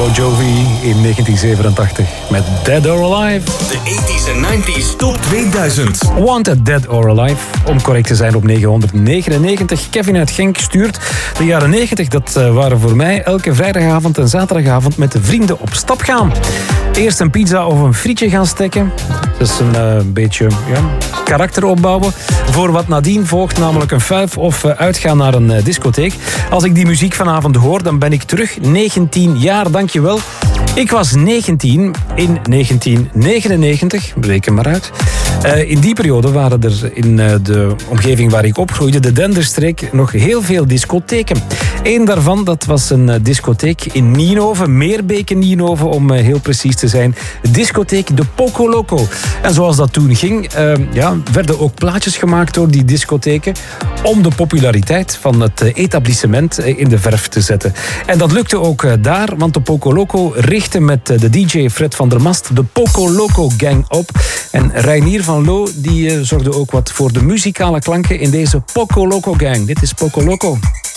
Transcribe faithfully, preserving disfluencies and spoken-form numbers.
Bon Jovi in negentien zevenentachtig met Dead or Alive. De tachtiger en negentiger Top tweeduizend. Wanted, Dead or Alive. Om correct te zijn op negenhonderdnegenennegentig. Kevin uit Genk stuurt. De jaren negentig, dat waren voor mij elke vrijdagavond en zaterdagavond met de vrienden op stap gaan. Eerst een pizza of een frietje gaan stekken. Dat is een uh, beetje ja, karakter opbouwen. Voor wat nadien volgt, namelijk een fuif of uh, uitgaan naar een uh, discotheek. Als ik die muziek vanavond hoor, dan ben ik terug negentien jaar, dankjewel. Ik was negentien in negentien negenennegentig, reken maar uit. Uh, in die periode waren er in uh, de omgeving waar ik opgroeide, de Denderstreek, nog heel veel discotheken. Eén daarvan, dat was een uh, discotheek in Nienhoven, Meerbeke Nienhoven om uh, heel precies te zijn. Discotheek de Poco Loco. En zoals dat toen ging, uh, ja, werden ook plaatjes gemaakt door die discotheken om de populariteit van het uh, etablissement uh, in de verf te zetten. En dat lukte ook uh, daar, want de Poco Loco richtte met uh, de D J Fred van der Mast de Poco Loco Gang op. En Reinier van Loo die uh, zorgde ook wat voor de muzikale klanken in deze Poco Loco Gang. Dit is Poco Loco.